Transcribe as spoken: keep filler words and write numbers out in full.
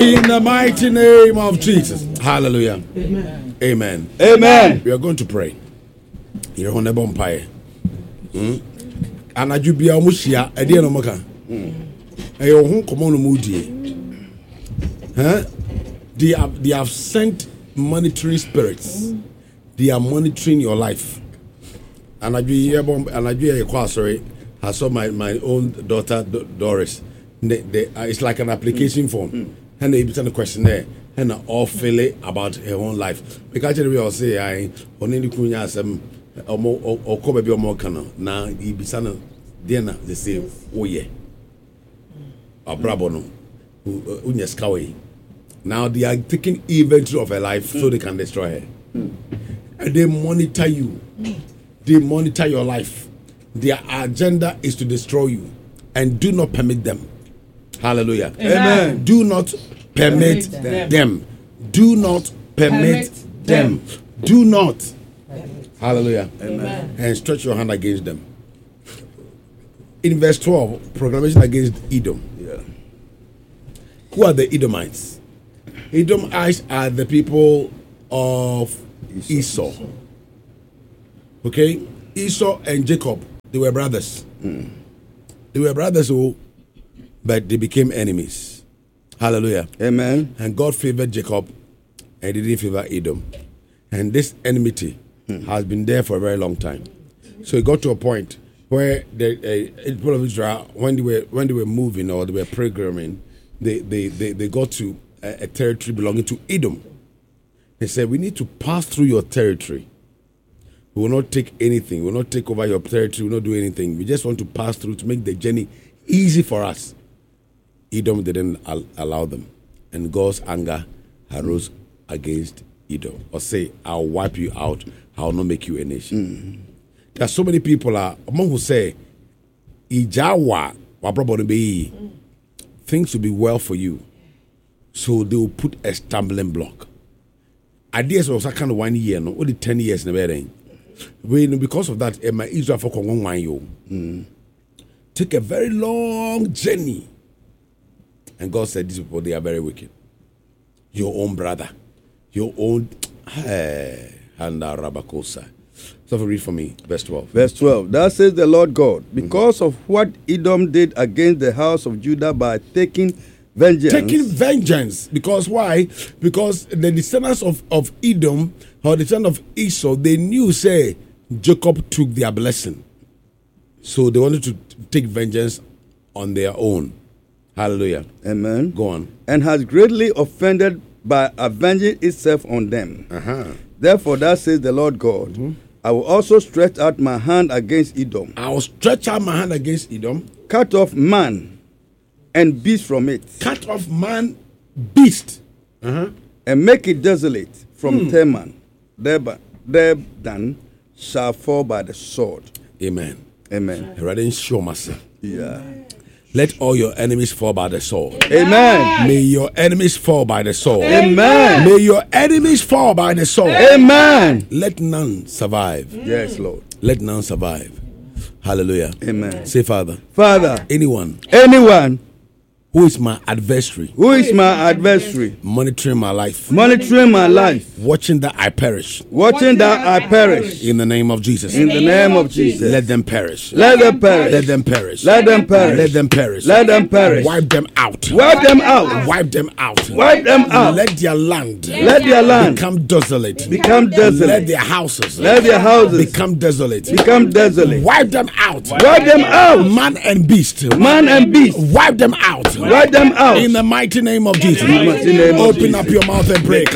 In the mighty name of Jesus. Hallelujah. Amen. Amen. Amen. We are going to pray. You're on the bonfire. And I do be a mushia, a dear no maka. A home common moody. Huh? They have, they have sent monitoring spirits. They are monitoring your life. And I do hear, and I do hear a sorry. I saw my, my own daughter, Doris. They, they, uh, it's like an application form. And they send a questionnaire. And all feel it about her own life. Because we all say, I only kunya some or more or come be more canal. Now he be sana dinner the same. Oh yeah. A brabono unya skawi. Now they are taking inventory of her life so they can destroy her. And they monitor you. They monitor your life. Their agenda is to destroy you. And do not permit them. Hallelujah. Amen. Do not permit them. them. Do not permit, permit them. them. Do not. Permit. Hallelujah. Amen. And stretch your hand against them. In verse twelve, proclamation against Edom. Yeah. Who are the Edomites? Edomites are the people of Esau. Esau. Okay? Esau and Jacob, they were brothers. Mm. They were brothers, who, but they became enemies. Hallelujah. Amen. And God favored Jacob and he didn't favor Edom. And this enmity hmm. has been there for a very long time. So it got to a point where the uh, people of Israel, when they were when they were moving or they were programming, they they, they, they got to a, a territory belonging to Edom. They said, we need to pass through your territory. We will not take anything. We will not take over your territory. We will not do anything. We just want to pass through to make the journey easy for us. Edom didn't al- allow them. And God's anger arose against Edom. Or say, I'll wipe you out. I'll not make you a nation. Mm-hmm. There are so many people uh, among who say, Ijawa, things will be well for you. So they will put a stumbling block. Ideas was a kind of one year, no, only ten years in the when because of that, my Israel for mm. take a very long journey. And God said, these people, they are very wicked. Your own brother, your own hey, Handa Rabakosa. So read for me, verse twelve. Verse twelve. Thus says the Lord God, because mm-hmm. of what Edom did against the house of Judah by taking vengeance. Taking vengeance. Because why? Because the descendants of, of Edom, or the descendants of Esau, they knew, say, Jacob took their blessing. So they wanted to take vengeance on their own. Hallelujah. Amen. Go on. And has greatly offended by avenging itself on them. Uh-huh. Therefore, thus says the Lord God, mm-hmm. I will also stretch out my hand against Edom. I will stretch out my hand against Edom. Cut off man and beast from it. Cut off man, beast. Uh-huh. And make it desolate from hmm. Teman. Dedan shall fall by the sword. Amen. Amen. Ready? Show myself. Yeah. Let all your enemies fall by the sword. Amen. May your enemies fall by the sword. Amen. May your enemies fall by the sword. Amen. Let none survive. Yes, Lord. Let none survive. Hallelujah. Amen. Say, Father. Father. Anyone. Anyone. Who is my adversary? Who is my adversary? Monitoring my life. Monitoring my life. Watching that I perish. Watching that I perish. In the name of Jesus. In the name of Jesus. Let them perish. Let them perish. Let them perish. Let them perish. Let them perish. Let them perish. Wipe them out. Wipe them out. Wipe them out. Wipe them out. Let their land. Let their land become desolate. Become desolate. Let their houses. Let their houses become desolate. Become desolate. Wipe them out. Wipe them out. Man and beast. Man and beast. Wipe them out. Wipe them out. In the mighty name of Jesus. Name Open of Jesus. up your mouth and pray.